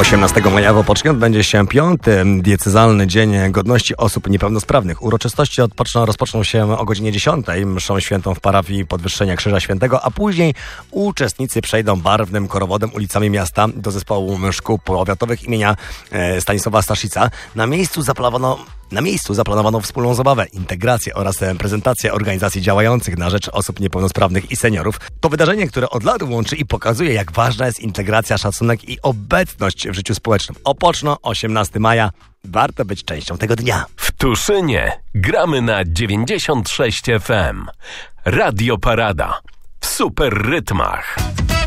18 maja w Opocznie odbędzie się 5. diecezjalny Dzień Godności Osób Niepełnosprawnych. Uroczystości rozpoczną się o godzinie 10 mszą świętą w parafii Podwyższenia Krzyża Świętego, a później uczestnicy przejdą barwnym korowodem ulicami miasta do zespołu szkół powiatowych imienia Stanisława Staszica. Na miejscu zaplanowano wspólną zabawę, integrację oraz prezentację organizacji działających na rzecz osób niepełnosprawnych i seniorów. To wydarzenie, które od lat łączy i pokazuje, jak ważna jest integracja, szacunek i obecność w życiu społecznym. Opoczno, 18 maja. Warto być częścią tego dnia. W Tuszynie gramy na 96 FM. Radio Parada. W super rytmach.